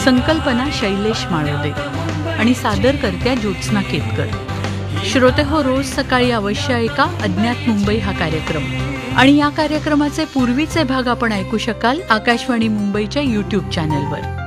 संकल्पना शैलेश माळोदे आणि सादर करत्या ज्योत्स्ना केतकर. श्रोते हो, रोज सकाळी अवश्य ऐका अज्ञात मुंबई हा कार्यक्रम. आणि या कार्यक्रमाचे पूर्वीचे भाग आपण ऐकू शकाल आकाशवाणी मुंबईच्या YouTube चॅनलवर.